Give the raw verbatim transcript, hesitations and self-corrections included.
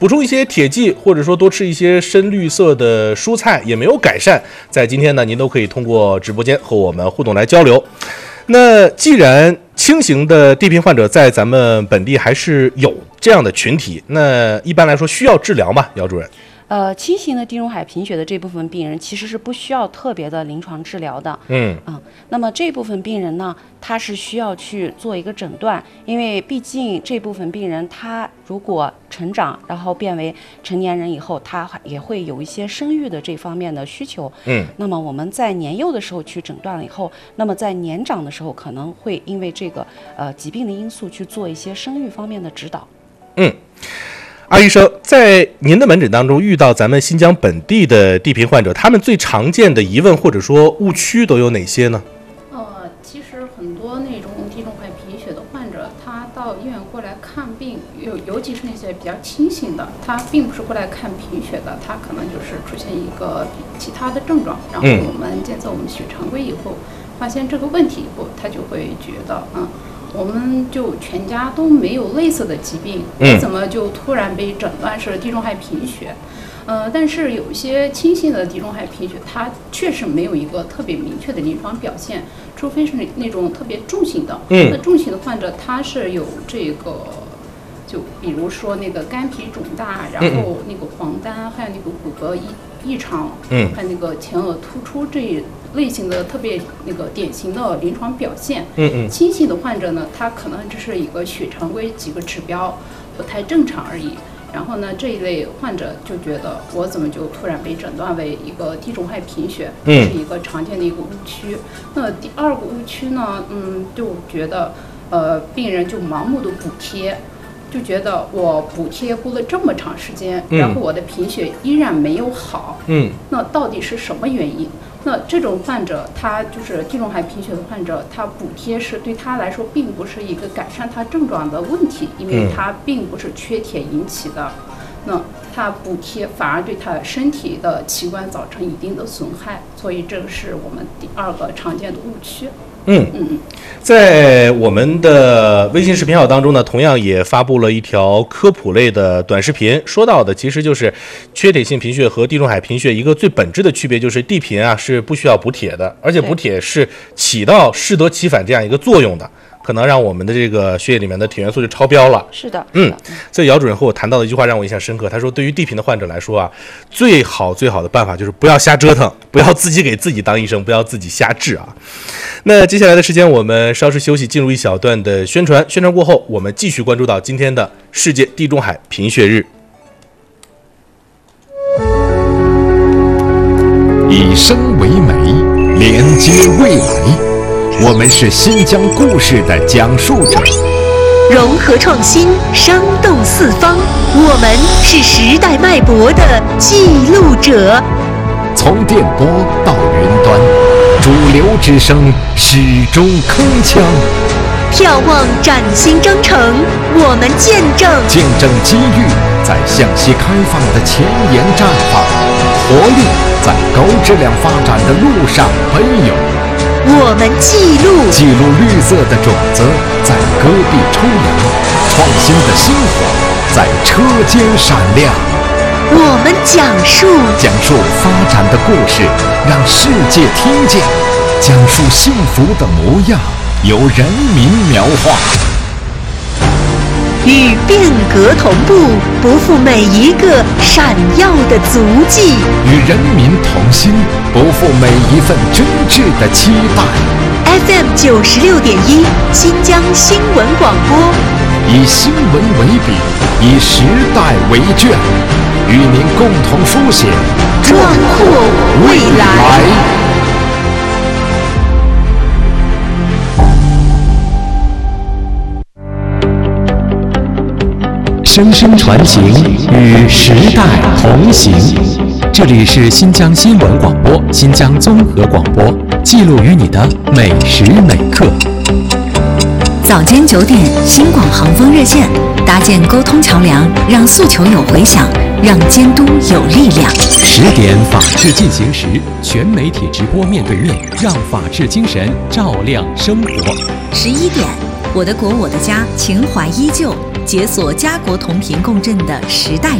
补充一些铁剂，或者说多吃一些深绿色的蔬菜也没有改善。在今天呢，您都可以通过直播间和我们互动来交流。那既然轻型的地贫患者在咱们本地还是有这样的群体，那一般来说需要治疗吗？姚主任？ 呃，轻型的地中海贫血的这部分病人其实是不需要特别的临床治疗的。 嗯嗯，那么这部分病人呢，他是需要去做一个诊断，因为毕竟这部分病人他如果成长，然后变为成年人以后，他也会有一些生育的这方面的需求。 嗯， 那么我们在年幼的时候去诊断了以后，那么在年长的时候可能会因为这个呃疾病的因素去做一些生育方面的指导。 嗯。阿医生，在您的门诊当中遇到咱们新疆本地的地贫患者，他们最常见的疑问或者说误区都有哪些呢？ 呃，其实很多那种地中海贫血的患者，他到医院过来看病，尤尤其是那些比较轻型的，他并不是过来看贫血的，他可能就是出现一个其他的症状，然后我们检测我们血常规以后，发现这个问题以后，他就会觉得嗯。我们就全家都没有类似的疾病，我怎么就突然被诊断是地中海贫血？呃，但是有一些轻性的地中海贫血，它确实没有一个特别明确的临床表现，除非是那种特别重型的。嗯，那重型的患者他是有这个，就比如说那个肝脾肿大，然后那个黄疸，还有那个骨骼异异常，嗯，还有那个前额突出这一类型的特别那个典型的临床表现。嗯嗯，轻型的患者呢，他可能只是一个血常规几个指标不太正常而已。然后呢，这一类患者就觉得我怎么就突然被诊断为一个地中海贫血，这是一个常见的一个误区。那第二个误区呢，嗯，就觉得呃病人就盲目的补贴。就觉得我补贴补了这么长时间，然后我的贫血依然没有好，嗯，那到底是什么原因？那这种患者，他就是地中海贫血的患者，他补贴是对他来说并不是一个改善他症状的问题，因为他并不是缺铁引起的，那他补贴反而对他身体的器官造成一定的损害，所以这个是我们第二个常见的误区。 嗯嗯，在我们的微信视频号当中呢，同样也发布了一条科普类的短视频，说到的其实就是缺铁性贫血和地中海贫血一个最本质的区别，就是地贫啊是不需要补铁的，而且补铁是起到适得其反这样一个作用的，可能让我们的这个血液里面的铁元素就超标了。 是的， 嗯，所以姚主任和我谈到的一句话让我印象深刻，他说对于地贫的患者来说啊，最好最好的办法就是不要瞎折腾，不要自己给自己当医生，不要自己瞎治啊。那接下来的时间我们稍事休息，进入一小段的宣传，宣传过后我们继续关注到今天的世界地中海贫血日。 以生为美，连接未来，我们是新疆故事的讲述者， 融合创新，生动四方，我们是时代脉搏的记录者。 从电波到云端，主流之声始终铿锵。 眺望崭新征程，我们见证见证机遇在向西开放的前沿绽放，活力在高质量发展的路上奔涌。 我们记录记录绿色的种子在戈壁抽芽，创新的星火在车间闪亮。 我们讲述讲述发展的故事，让世界听见，讲述幸福的模样，由人民描画。 与变革同步，不负每一个闪耀的足迹； 与人民同心，不负每一份真挚的期待。 F M 九十六点一，新疆新闻广播， 以新闻为笔，以时代为卷，与您共同书写壮阔未来。 声声传情，与时代同行。这里是新疆新闻广播、新疆综合广播，记录于你的每时每刻。 早间九点，新广航风热线，搭建沟通桥梁，让诉求有回响，让监督有力量。 十点，法治进行时，全媒体直播面对面，让法治精神照亮生活。 十一点，我的国我的家，情怀依旧，解锁家国同频共振的时代